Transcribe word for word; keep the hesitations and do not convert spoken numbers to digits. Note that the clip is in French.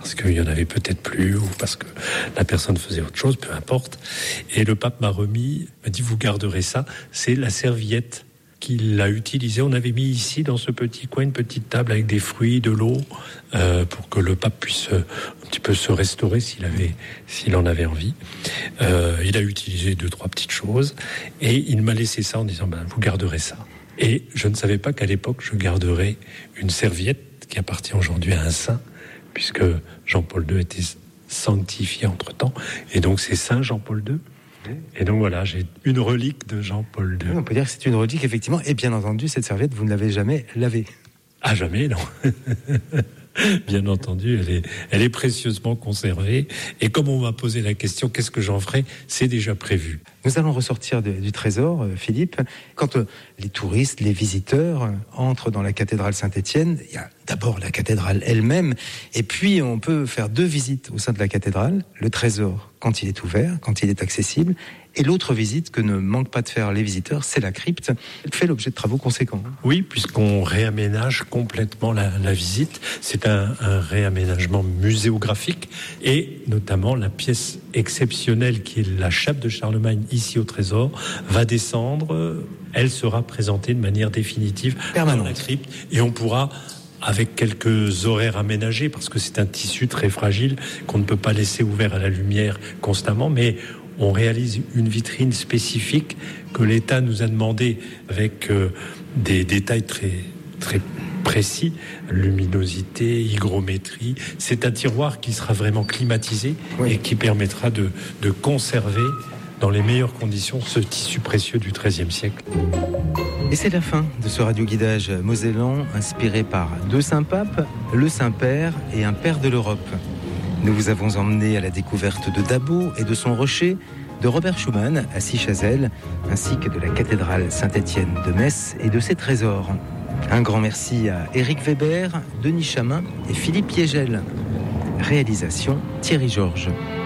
parce qu'il y en avait peut-être plus ou parce que la personne faisait autre chose, peu importe. Et le pape m'a remis, m'a dit, vous garderez ça. C'est la serviette qu'il a utilisée. On avait mis ici, dans ce petit coin, une petite table avec des fruits, de l'eau, euh, pour que le pape puisse euh, un petit peu se restaurer s'il avait, s'il en avait envie. Euh, il a utilisé deux, trois petites choses et il m'a laissé ça en disant, ben, vous garderez ça. Et je ne savais pas qu'à l'époque, je garderais une serviette qui appartient aujourd'hui à un saint, puisque Jean-Paul deux était sanctifié entre-temps. Et donc, c'est Saint Jean-Paul deux. Et donc, voilà, j'ai une relique de Jean-Paul deux. On peut dire que c'est une relique, effectivement. Et bien entendu, cette serviette, vous ne l'avez jamais lavée. Ah, jamais, non. Bien entendu, elle est, elle est précieusement conservée. Et comme on m'a posé la question, qu'est-ce que j'en ferai ? C'est déjà prévu. Nous allons ressortir de, du trésor, euh, Philippe. Quand euh, les touristes, les visiteurs euh, entrent dans la cathédrale Saint-Étienne, il y a d'abord la cathédrale elle-même, et puis on peut faire deux visites au sein de la cathédrale. Le trésor, quand il est ouvert, quand il est accessible, et l'autre visite que ne manquent pas de faire les visiteurs, c'est la crypte. Elle fait l'objet de travaux conséquents. Oui, puisqu'on réaménage complètement la, la visite. C'est un, un réaménagement muséographique, et notamment la pièce exceptionnelle qui est la chape de Charlemagne ici au trésor va descendre. Elle sera présentée de manière définitive Permanente. dans la crypte, et on pourra, avec quelques horaires aménagés, parce que c'est un tissu très fragile qu'on ne peut pas laisser ouvert à la lumière constamment, mais on réalise une vitrine spécifique que l'État nous a demandé avec euh, des détails très, très précis, luminosité, hygrométrie. C'est un tiroir qui sera vraiment climatisé, oui, et qui permettra de, de conserver dans les meilleures conditions ce tissu précieux du treizième siècle. Et c'est la fin de ce radioguidage mosellan inspiré par deux saints papes, le Saint-Père et un Père de l'Europe. Nous vous avons emmené à la découverte de Dabo et de son rocher, de Robert Schumann à Sichazel, ainsi que de la cathédrale Saint-Étienne de Metz et de ses trésors. Un grand merci à Éric Weber, Denis Chamin et Philippe Piégel. Réalisation Thierry Georges.